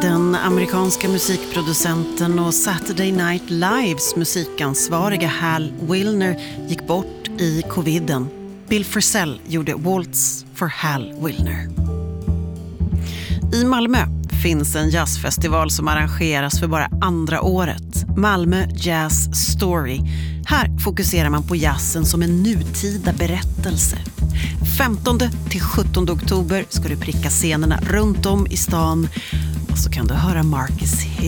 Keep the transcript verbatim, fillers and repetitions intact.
Den amerikanska musikproducenten och Saturday Night Lives musikansvariga Hal Willner gick bort i coviden. Bill Frisell gjorde Waltz för Hal Willner. I Malmö finns en jazzfestival som arrangeras för bara andra året. Malmö Jazz Story. Här fokuserar man på jazzen som en nutida berättelse. femtonde till sjuttonde oktober ska du pricka scenerna runt om i stan och så kan du höra Marcus Hill.